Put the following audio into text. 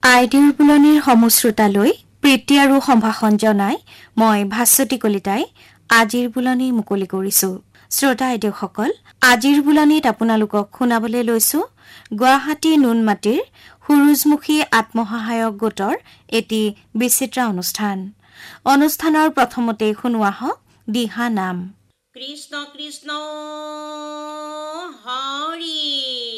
আইডিৰ বুলনিৰ সমূশ্ৰোতালৈ প্ৰীতি আৰু সম্ভাষণ জনাই মই ভাস্বতী কলিতাই আজিৰ বুলনি মুকলি কৰিছো। শ্ৰোতা আইদেউসকল, আজিৰ বুলনিত আপোনালোকক শুনাবলৈ লৈছো গুৱাহাটী নুনমাটিৰ সুৰুজমুখী আত্মসহায়ক গোটৰ এটি বিচিত্ৰ অনুষ্ঠান। অনুষ্ঠানৰ প্ৰথমতে শুনোৱা হওক দিহা নাম। কৃষ্ণ কৃষ্ণ হৰি